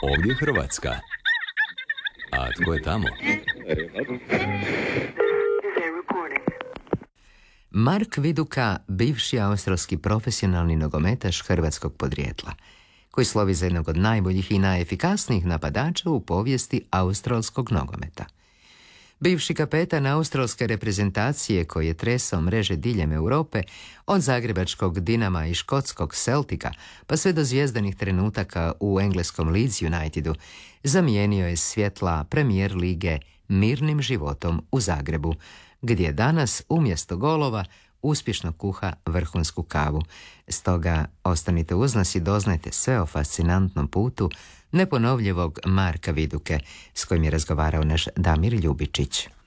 Ovdje je Hrvatska. A tko je tamo? Mark Viduka, bivši australski profesionalni nogometaš hrvatskog podrijetla, koji slovi za jednog od najboljih i najefikasnijih napadača u povijesti australskog nogometa. Bivši kapetan australske reprezentacije koji je tresao mreže diljem Europe, od zagrebačkog Dinama i škotskog Celtica, pa sve do zvjezdanih trenutaka u engleskom Leeds Unitedu, zamijenio je svjetla Premier lige mirnim životom u Zagrebu, gdje danas umjesto golova uspješno kuha vrhunsku kavu. Stoga ostanite uz nas i doznajte sve o fascinantnom putu neponovljivog Marka Viduke, s kojim je razgovarao naš Damir Ljubičić.